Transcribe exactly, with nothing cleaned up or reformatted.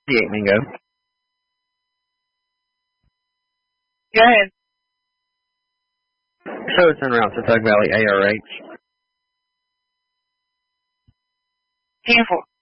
eight, Mingo. Go ahead. So it's en route to Tug Valley A R H. ten four.